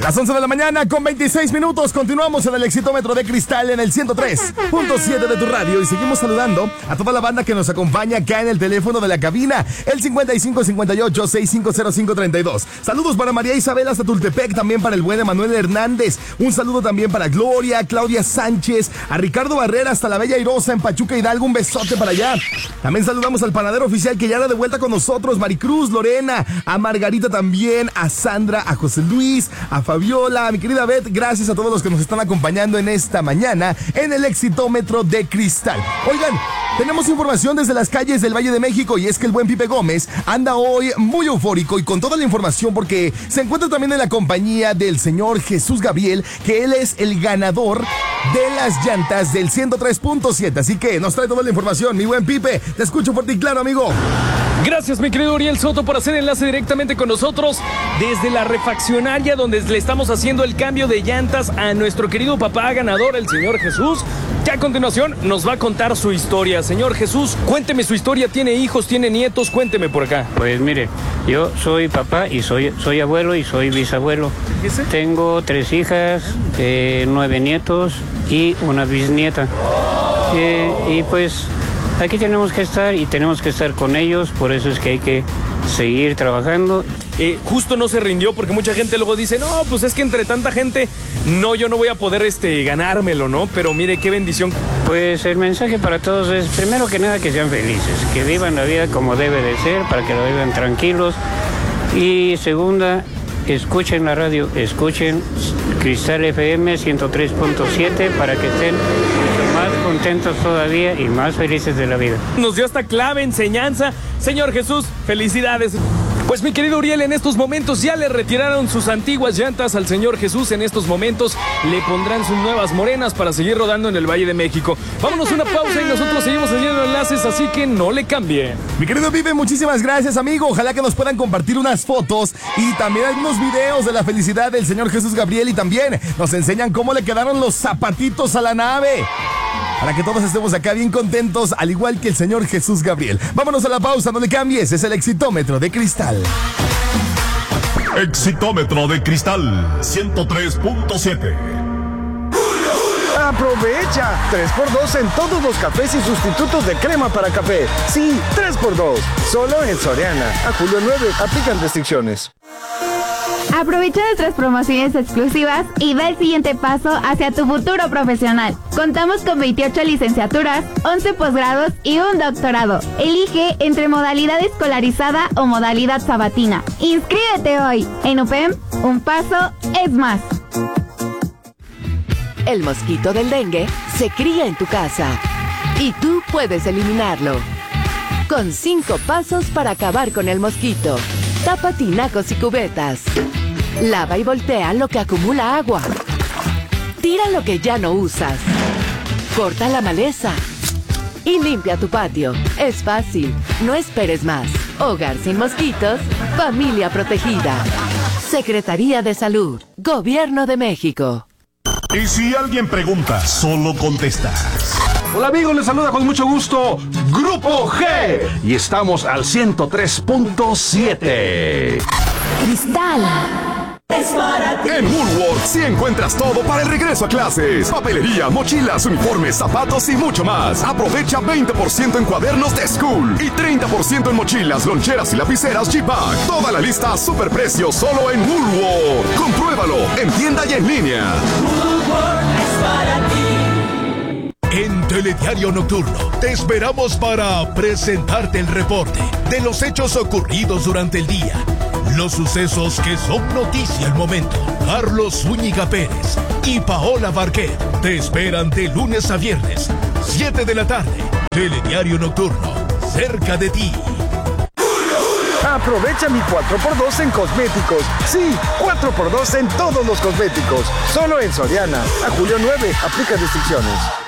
Las 11 de la mañana con 26 minutos. Continuamos en el Exitómetro de Cristal en el 103.7 de tu radio. Y seguimos saludando a toda la banda que nos acompaña acá en el teléfono de la cabina, el 5558-650532. Saludos para María Isabel hasta Tultepec, también para el buen Emanuel Hernández. Un saludo también para Gloria, Claudia Sánchez, a Ricardo Barrera hasta la Bella Airosa en Pachuca Hidalgo. Un besote para allá. También saludamos al panadero oficial que ya anda de vuelta con nosotros, Maricruz, Lorena, a Margarita también, a Sandra, a José Luis, a Fabiola, a mi querida Beth. Gracias a todos los que nos están acompañando en esta mañana en el Exitómetro de Cristal. Oigan, tenemos información desde las calles del Valle de México y es que el buen Pipe Gómez anda hoy muy eufórico y con toda la información porque se encuentra también en la compañía del señor Jesús Gabriel, que él es el ganador de las llantas del 103.7. Así que nos trae toda la información, mi buen Pipe. Te escucho fuerte y claro, amigo. Gracias, mi querido Uriel Soto, por hacer enlace directamente con nosotros desde la refaccionaria donde le estamos haciendo el cambio de llantas a nuestro querido papá ganador, el señor Jesús, que a continuación nos va a contar su historia. Señor Jesús, cuénteme su historia. ¿Tiene hijos, tiene nietos? Cuénteme por acá. Pues mire, yo soy papá y soy abuelo y soy bisabuelo. ¿Ese? Tengo 3 hijas, 9 nietos y una bisnieta. Y pues aquí tenemos que estar y tenemos que estar con ellos, por eso es que hay que seguir trabajando. Justo no se rindió porque mucha gente luego dice, no, pues es que entre tanta gente, no, yo no voy a poder ganármelo, ¿no? Pero mire, qué bendición. Pues el mensaje para todos es, primero que nada, que sean felices, que vivan la vida como debe de ser, para que la vivan tranquilos. Y segunda, escuchen la radio, escuchen Cristal FM 103.7 para que estén más contentos todavía y más felices de la vida. Nos dio esta clave, enseñanza. Señor Jesús, felicidades. Pues mi querido Uriel, en estos momentos ya le retiraron sus antiguas llantas al señor Jesús. En estos momentos le pondrán sus nuevas morenas para seguir rodando en el Valle de México. Vámonos a una pausa y nosotros seguimos haciendo enlaces, así que no le cambie. Mi querido Pipe, muchísimas gracias, amigo. Ojalá que nos puedan compartir unas fotos y también algunos videos de la felicidad del señor Jesús Gabriel y también nos enseñan cómo le quedaron los zapatitos a la nave, para que todos estemos acá bien contentos, al igual que el señor Jesús Gabriel. Vámonos a la pausa, no le cambies, es el Exitómetro de Cristal. Exitómetro de Cristal 103.7. ¡Aprovecha! 3x2 en todos los cafés y sustitutos de crema para café. Sí, 3x2. Solo en Soriana. A julio 9, aplican restricciones. Aprovecha nuestras promociones exclusivas y da el siguiente paso hacia tu futuro profesional. Contamos con 28 licenciaturas, 11 posgrados y un doctorado. Elige entre modalidad escolarizada o modalidad sabatina. ¡Inscríbete hoy! En UPEM, un paso es más. El mosquito del dengue se cría en tu casa y tú puedes eliminarlo. Con 5 pasos para acabar con el mosquito. Tapa tinacos y cubetas. Lava y voltea lo que acumula agua. Tira lo que ya no usas. Corta la maleza. Y limpia tu patio. Es fácil. No esperes más. Hogar sin mosquitos. Familia protegida. Secretaría de Salud. Gobierno de México. Y si alguien pregunta, solo contestas. Hola amigos, les saluda con mucho gusto Grupo G y estamos al 103.7. Cristal. En Woolworth sí encuentras todo para el regreso a clases. Papelería, mochilas, uniformes, zapatos y mucho más. Aprovecha 20% en cuadernos de School y 30% en mochilas, loncheras y lapiceras G-Pack. Toda la lista a superprecio solo en Woolworth. Compruébalo en tienda y en línea. Woolworth es para ti. En Telediario Nocturno te esperamos para presentarte el reporte de los hechos ocurridos durante el día. Los sucesos que son noticia al momento. Carlos Zúñiga Pérez y Paola Barquet te esperan de lunes a viernes, 7 de la tarde. Telediario Nocturno, cerca de ti. Aprovecha mi 4x2 en cosméticos. Sí, 4x2 en todos los cosméticos. Solo en Soriana. A julio 9, aplica restricciones.